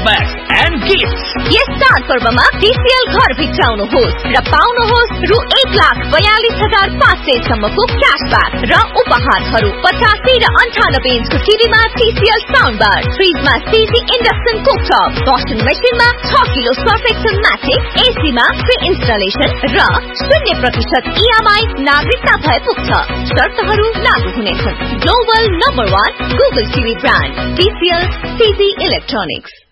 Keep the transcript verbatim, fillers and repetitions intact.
Bags and gifts. यस चाडपर्वमा TCL घर भित्राउनुहोस् र पाउनुहोस् रु एक लाख बयालिस हजार पाँच सय सम्मको क्यासब्याक र उपहारहरू। पचासी र अन्ठानब्बे इन्चको टिभीमा टीसीएल साउन्ड बार, फ्रिजमा सीजी इन्डक्सन कुकटप, वासिङ मेसिनमा छ kilo Surf Excel matric, एसीमा free installation र शून्य प्रतिशत इएमआई नागरिकता भए पुग्छ। शर्तहरू लागू हुनेछन्। Global number one Google TV brand TCL CG electronics.